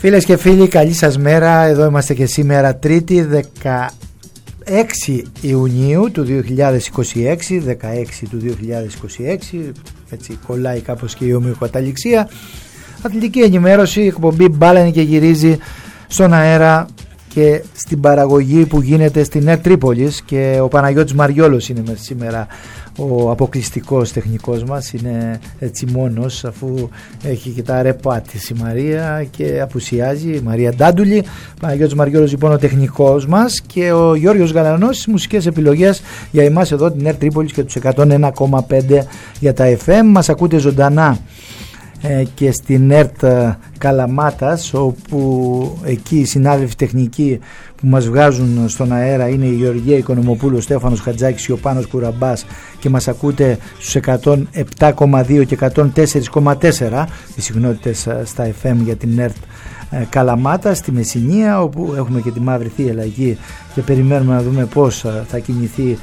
Φίλες και φίλοι, καλή σας μέρα. Εδώ είμαστε και σήμερα Τρίτη 16 Ιουνίου του 2026, 16 του 2026, έτσι κολλάει κάπως και η ομοιοκαταληξία. Αθλητική ενημέρωση, εκπομπή μπάλα και γυρίζει στον αέρα και στην παραγωγή που γίνεται στην ΕΡΤ Τρίπολης, και ο Παναγιώτης Μαριόλος είναι σήμερα ο αποκλειστικός τεχνικός μας, είναι έτσι μόνος, αφού έχει και τα ρεπά της η Μαρία και απουσιάζει η Μαρία Ντάντουλη. Παναγιώτης Μαριόλος λοιπόν ο τεχνικός μας, και ο Γιώργος Γαλανός στις μουσικές επιλογές για εμάς εδώ την ΕΡΤ Τρίπολης και τους 101,5 για τα FM. Μας ακούτε ζωντανά και στην ΕΡΤ Καλαμάτας, όπου εκεί οι συνάδελφοι τεχνικοί που μας βγάζουν στον αέρα είναι η Γεωργία Οικονομοπούλου, ο Στέφανος Χατζάκης και ο Πάνος Κουραμπάς, και μας ακούτε στους 107,2 και 104,4 οι συχνότητες στα FM για την ΕΡΤ Καλαμάτα, στη Μεσσηνία, όπου έχουμε και τη Μαύρη Θύελλα εκεί και περιμένουμε να δούμε πώς θα κινηθεί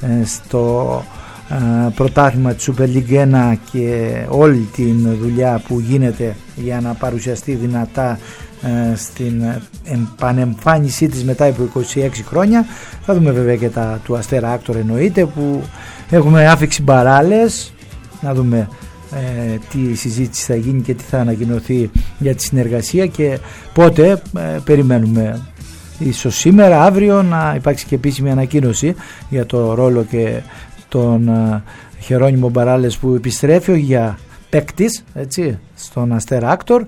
στο πρωτάθλημα της Super League 1 και όλη την δουλειά που γίνεται για να παρουσιαστεί δυνατά στην επανεμφάνισή της μετά από 26 χρόνια. Θα δούμε βέβαια και τα του Αστέρα Άκτορ, εννοείται, που έχουμε άφηξη μπαράλες, να δούμε τι συζήτηση θα γίνει και τι θα ανακοινωθεί για τη συνεργασία και πότε. Περιμένουμε ίσως σήμερα, αύριο να υπάρξει και επίσημη ανακοίνωση για το ρόλο και τον Χερόνιμο Μπαράλες που επιστρέφει για παίκτης, έτσι, στον Αστέρα Άκτορ.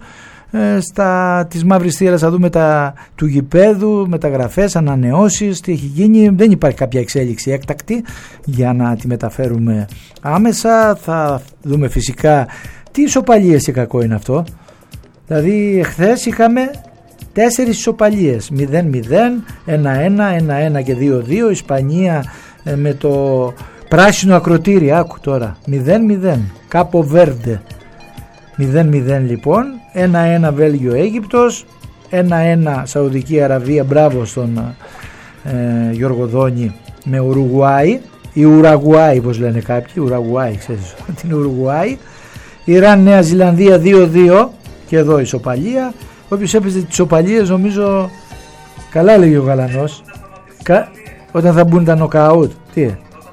Στα της Μαύρης Θύελλας θα δούμε τα του γηπέδου, μεταγραφές, ανανεώσεις, τι έχει γίνει. Δεν υπάρχει κάποια εξέλιξη έκτακτη για να τη μεταφέρουμε άμεσα. Θα δούμε φυσικά τι ισοπαλίες, και κακό είναι αυτό. Δηλαδή εχθές είχαμε 4 ισοπαλίες, 0-0, 1-1, 1-1 και 2-2. Ισπανία με το πράσινο ακροτήρι, άκου τώρα, 0-0, Κάπο Βέρντε 0-0 λοιπόν, 1-1 Βέλγιο Αίγυπτος, 1-1 Σαουδική Αραβία, μπράβο στον Γιώργο Δόνη, με Ουρουγουάη ή Ουραγουάη όπως λένε κάποιοι, Ουραγουάη, ξέρεις την Ουρουγουάη. Ιράν Νέα Ζηλανδία 2-2, και εδώ ισοπαλία. Όποιος έπαιζε τις ισοπαλίες, νομίζω καλά λέγει ο Γαλανός, όταν θα μπουν τα νοκαούτ, τι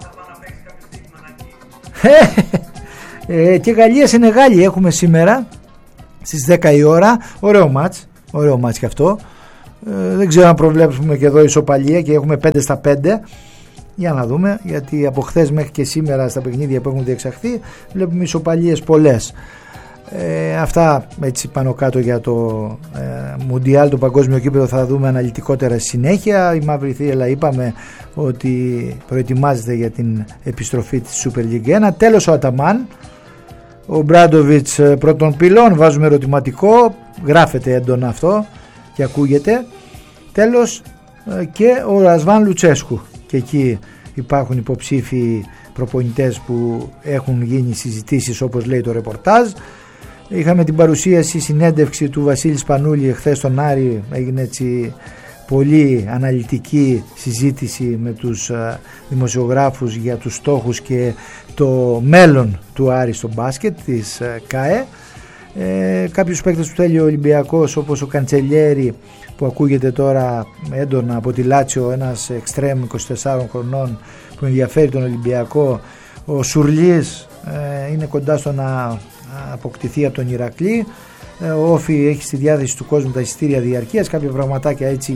και Γαλλία-Σενεγάλη έχουμε σήμερα στις 10 η ώρα. Ωραίο μάτς και αυτό. Δεν ξέρω αν προβλέψουμε και εδώ ισοπαλία και έχουμε 5 στα 5. Για να δούμε, γιατί από χθες μέχρι και σήμερα στα παιχνίδια που έχουν διεξαχθεί βλέπουμε ισοπαλίες πολλές. Αυτά έτσι πάνω κάτω για το Μουντιάλ, το παγκόσμιο κύπελλο, θα δούμε αναλυτικότερα συνέχεια. Η Μαύρη Θύελλα είπαμε ότι προετοιμάζεται για την επιστροφή της Super League 1. Τέλος ο Αταμάν, ο Μπράντοβιτς πρώτων πυλών, βάζουμε ερωτηματικό, γράφεται έντονα αυτό και ακούγεται. Τέλος και ο Ρασβάν Λουτσέσκου, και εκεί υπάρχουν υποψήφοι προπονητές που έχουν γίνει συζητήσεις, όπως λέει το ρεπορτάζ. Είχαμε την παρουσίαση, συνέντευξη του Βασίλη Σπανούλη εχθές στον Άρη, έγινε έτσι πολύ αναλυτική συζήτηση με τους δημοσιογράφους για τους στόχους και το μέλλον του Άρη στο μπάσκετ της ΚΑΕ. Κάποιους παίκτες που θέλει ο Ολυμπιακός, όπως ο Καντσελιέρη που ακούγεται τώρα έντονα από τη Λάτσιο, ένας εξτρέμ 24 χρονών που ενδιαφέρει τον Ολυμπιακό. Ο Σουρλής είναι κοντά στο να αποκτηθεί από τον Ηρακλή. Ο Όφη έχει στη διάθεση του κόσμου τα εισιτήρια διαρκείας, κάποια πραγματάκια έτσι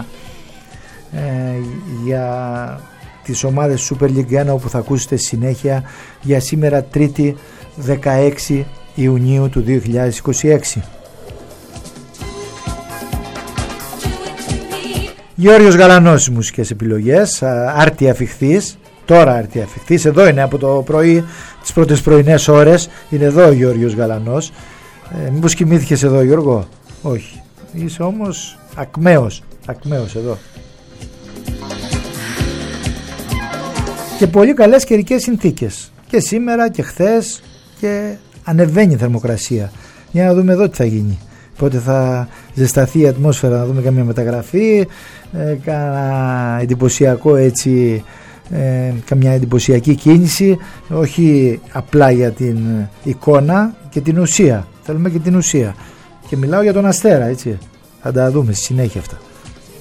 για τις ομάδες Super League 1, όπου θα ακούσετε συνέχεια, για σήμερα Τρίτη 16 Ιουνίου του 2026. Γιώργος Γαλανός μουσικές επιλογές, άρτια φιχθής. Τώρα άρτια φιχθής, εδώ είναι από το πρωί, τις πρώτες πρωινές ώρες είναι εδώ ο Γιώργος Γαλανός. Μήπως κοιμήθηκες εδώ, Γιώργο? Όχι, είσαι όμως ακμαίος εδώ. Και πολύ καλές καιρικές συνθήκες και σήμερα και χθες, και ανεβαίνει η θερμοκρασία. Για να δούμε εδώ τι θα γίνει, πότε θα ζεσταθεί η ατμόσφαιρα, να δούμε καμία μεταγραφή, κάνα εντυπωσιακό έτσι, καμιά εντυπωσιακή κίνηση, όχι απλά για την εικόνα και την ουσία. Θέλουμε και την ουσία. Και μιλάω για τον Αστέρα, έτσι. Θα τα δούμε στη συνέχεια αυτά.